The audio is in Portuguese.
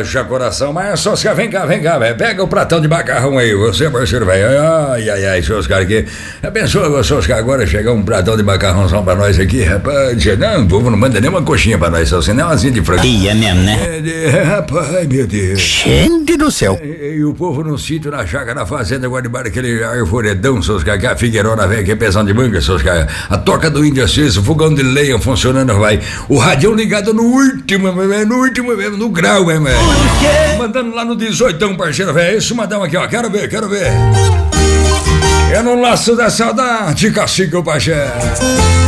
haja coração. Mas, Oscar, vem cá, velho. Pega o pratão de macarrão aí, você, parceiro, velho. Ai, seu Oscar aqui. Pensou você, Oscar, agora chegar um pratão de macarrãozão pra nós aqui, rapaz? Não, o povo não manda nem uma coxinha pra nós, só nem uma asinha de frango. Ia mesmo, né? Rapaz, meu Deus. Gente do céu. E o povo no sítio, na chácara, na fazenda, agora debaixo daquele arvoredão, seus caras, que a figueirona velha, que é pesão de manga, seus caras. A toca do índio aceso, o fogão de lenha funcionando, vai. O radião ligado no último mesmo, no grau mesmo. Mandando lá no 18, parceiro, velho. Isso, mandamos aqui, ó. Quero ver. É no laço da saudade, cacique o Pajé.